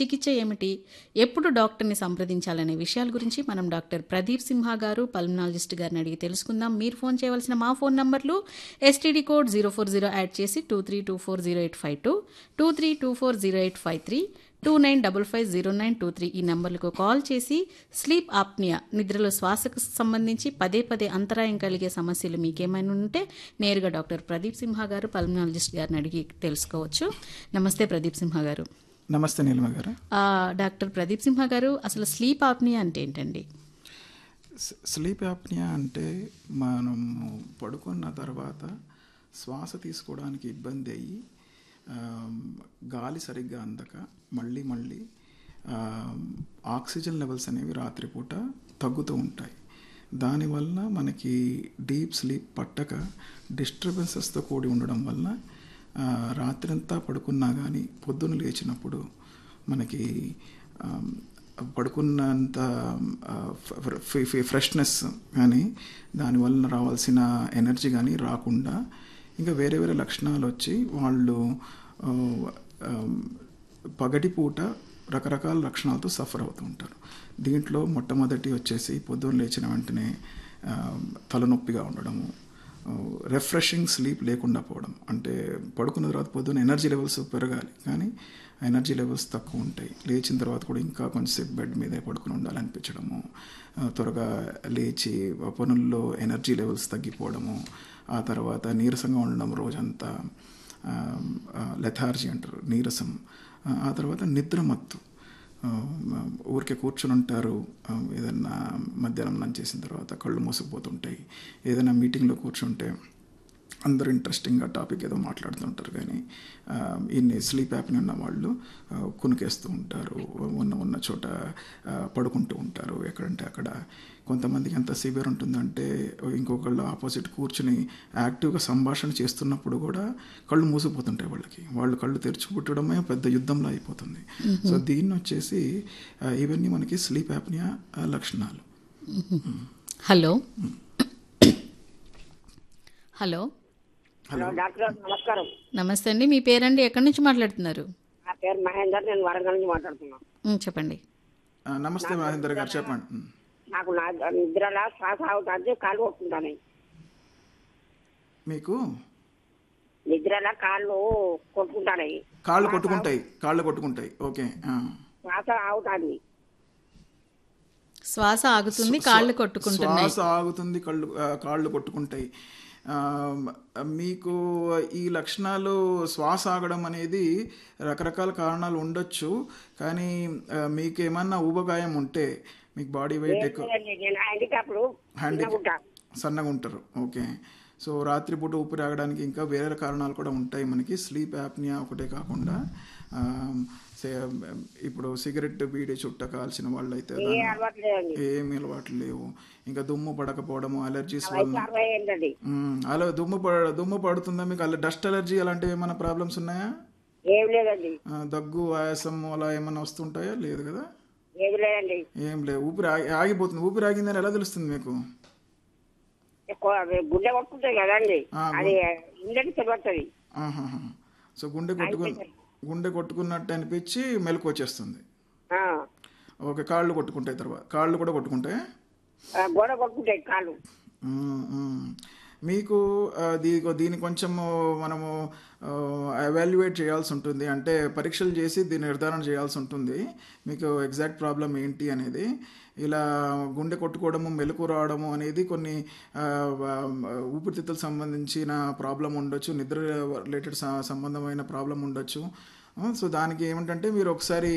చికిత్స ఏమిటి, ఎప్పుడు డాక్టర్ని సంప్రదించాలనే విషయాల గురించి మనం డాక్టర్ ప్రదీప్ సింహ గారు పల్మనాలజిస్ట్ గారిని అడిగి తెలుసుకుందాం. మీరు ఫోన్ చేయవలసిన మా ఫోన్ నంబర్లు ఎస్టీడీ కోడ్ 040 యాడ్ చేసి 23240852, 23240853, 29550923 ఈ నంబర్లకు కాల్ చేసి స్లీప్ ఆప్నియా నిద్రలో శ్వాసకు సంబంధించి పదే పదే అంతరాయం కలిగే సమస్యలు మీకేమైనా ఉంటే నేరుగా డాక్టర్ ప్రదీప్ సింహ గారు పల్మనాలజిస్ట్ గారిని అడిగి తెలుసుకోవచ్చు. నమస్తే ప్రదీప్ సింహ గారు. నమస్తే నీలిమ గారు. డాక్టర్ ప్రదీప్ సింహ గారు, అసలు స్లీప్ ఆప్నియా అంటే ఏంటండి? స్లీప్ యాప్నియా అంటే మనం పడుకున్న తర్వాత శ్వాస తీసుకోవడానికి ఇబ్బంది అయ్యి గాలి సరిగ్గా అందక మళ్ళీ ఆక్సిజన్ లెవెల్స్ అనేవి రాత్రిపూట తగ్గుతూ ఉంటాయి. దానివల్ల మనకి డీప్ స్లీప్ పట్టక డిస్టర్బెన్సెస్తో కూడి ఉండడం వల్ల రాత్రంతా పడుకున్నా కానీ పొద్దున్న లేచినప్పుడు మనకి పడుకున్నంత ఫ్రెష్నెస్ కానీ దానివల్ల రావాల్సిన ఎనర్జీ కానీ రాకుండా ఇంకా వేరే వేరే లక్షణాలు వచ్చి వాళ్ళు పగటిపూట రకరకాల లక్షణాలతో సఫర్ అవుతూ ఉంటారు. దీంట్లో మొట్టమొదటి వచ్చేసి పొద్దున్న లేచిన వెంటనే తలనొప్పిగా ఉండడము, రిఫ్రెషింగ్ స్లీప్ లేకుండా పోవడం. అంటే పడుకున్న తర్వాత పొద్దున్న ఎనర్జీ లెవెల్స్ పెరగాలి కానీ ఎనర్జీ లెవెల్స్ తక్కువ ఉంటాయి. లేచిన తర్వాత కూడా ఇంకా కొంచెంసేపు బెడ్ మీదే పడుకుని ఉండాలనిపించడము, త్వరగా లేచి పనుల్లో ఎనర్జీ లెవెల్స్ తగ్గిపోవడము, ఆ తర్వాత నీరసంగా ఉండడం, రోజంతా లెథార్జీ అంటారు, నీరసం, ఆ తర్వాత నిద్రమత్తు, ఊరికే కూర్చుని ఉంటారు. ఏదన్నా మధ్యాహ్నం లంచ్ చేసిన తర్వాత కళ్ళు మూసుకుపోతుంటాయి. ఏదైనా మీటింగ్లో కూర్చుంటే అందరూ ఇంట్రెస్టింగ్గా టాపిక్ ఏదో మాట్లాడుతుంటారు కానీ ఇన్ని స్లీప్ యాప్ని ఉన్న వాళ్ళు కునికేస్తూ ఉంటారు, ఉన్న చోట పడుకుంటూ ఉంటారు ఎక్కడంటే అక్కడ. కొంతమందికి ఎంత సివియర్ ఉంటుందంటే ఇంకొకళ్ళు ఆపోజిట్ కూర్చుని యాక్టివ్గా సంభాషణ చేస్తున్నప్పుడు కూడా కళ్ళు మూసిపోతుంటాయి వాళ్ళు కళ్ళు తెరిచిపుట్టడమే పెద్ద యుద్ధంలో అయిపోతుంది. సో దీన్ని వచ్చేసి ఇవన్నీ మనకి స్లీప్ యాప్నియా లక్షణాలు. హలో హలో హలో డాక్టర్ నమస్కారం. నమస్తే అండి. మీ పేరండి, ఎక్కడి నుంచి మాట్లాడుతున్నారు? నా పేరు మహేందర్, నేను వరంగల్ నుంచి మాట్లాడుతున్నాను. చెప్పండి. నమస్తే మహేందర్ గారు, చెప్పండి. నాకు నిద్రలా శ్వాస అవుతుంది, కాళ్ళు కొట్టుకుంటాను. మీకు నిద్రలా కాళ్ళు కొట్టుకుంటాయి. కాళ్ళు కొట్టుకుంటాయి. ఓకే. శ్వాస ఆగుతుంది, శ్వాస ఆగుతుంది, కాళ్ళు కొట్టుకుంటున్నాయి. శ్వాస ఆగుతుంది, కాళ్ళు కొట్టుకుంటాయి. మీకు ఈ లక్షణాలు శ్వాస ఆగడం అనేది రకరకాల కారణాలు ఉండొచ్చు. కానీ మీకు ఏమన్నా ఊబగాయం ఉంటే, మీకు బాడీ వెయిట్ ఎక్కువ, సన్నగా ఉంటారు. ఓకే. సో రాత్రిపూట ఊపిరి ఆగడానికి ఇంకా వేరే కారణాలు కూడా ఉంటాయి మనకి. స్లీప్ యాప్నియా ఒకటే కాకుండా ఇప్పుడు సిగరెట్ బీడీ చుట్ట కాల్చిన వాళ్ళు అయితే ఏమి అలవాట్లు లేవు. ఇంకా దుమ్ము పడకపోవడము, అలర్జీస్ వల్ల. అలా దుమ్ము పడుతుందా మీకు? అలా డస్ట్ అలర్జీ అలాంటివి ఏమైనా ప్రాబ్లమ్స్ ఉన్నాయా? దగ్గు, ఆయాసం అలా ఏమైనా వస్తుంటాయా? లేదు కదా, ఏం లేవు. ఊపిరి ఆగిపోతుంది. ఊపిరి ఆగిందని ఎలా తెలుస్తుంది మీకు? సో గుండె కొట్టుకున్నట్టు అనిపించి మెలకు వచ్చేస్తుంది. ఓకే. కాళ్ళు కొట్టుకుంటాయి, తర్వాత కాళ్ళు కూడా కొట్టుకుంటాయి. మీకు దీన్ని కొంచెం మనము ఎవాల్యుయేట్ చేయాల్సి ఉంటుంది. అంటే పరీక్షలు చేసి దీన్ని నిర్ధారణ చేయాల్సి ఉంటుంది మీకు ఎగ్జాక్ట్ ప్రాబ్లం ఏంటి అనేది. ఇలా గుండె కొట్టుకోవడము, మెలకు రావడము అనేది కొన్ని ఊపిరితిత్తులకు సంబంధించిన ప్రాబ్లం ఉండొచ్చు, నిద్ర రిలేటెడ్ సంబంధమైన ప్రాబ్లం ఉండొచ్చు. సో దానికి ఏమిటంటే మీరు ఒకసారి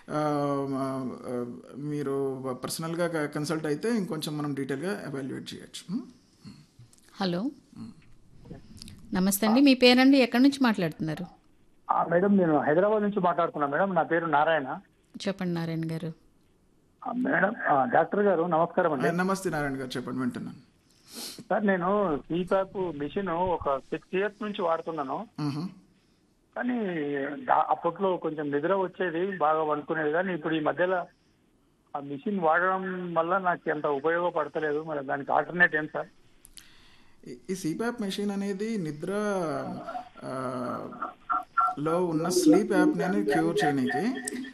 మీరు పర్సనల్గా కన్సల్ట్ అయితే ఇంకొంచెం మనం డీటెయిల్గా ఎవాల్యుయేట్ చేయొచ్చు. హలో నమస్తే అండి. మీ పేరండి, ఎక్కడి నుంచి మాట్లాడుతున్నారు? మేడం నేను హైదరాబాద్ నుంచి మాట్లాడుతున్నా మేడం. నా పేరు నారాయణ. చెప్పండి నారాయణ గారు. మేడం డాక్టర్ గారు నమస్కారం అండి. నమస్తే నారాయణ గారు, చెప్పండి, వింటున్నాను. సార్ నేను సీపాప్ మిషన్ ఒక 6 years నుంచి వాడుతున్నాను. కానీ అప్పట్లో కొంచెం నిద్ర వచ్చేది, బాగా వండుకునేది. కానీ ఇప్పుడు ఈ మధ్యలో ఆ మిషన్ వాడడం వల్ల నాకు ఎంత ఉపయోగపడతలేదు. మరి దానికి ఆల్టర్నేట్ ఏం సార్? ఈ సిపాప్ మెషిన్ అనేది నిద్ర లో ఉన్న స్లీప్ యాప్ని క్యూర్ చేయడానికి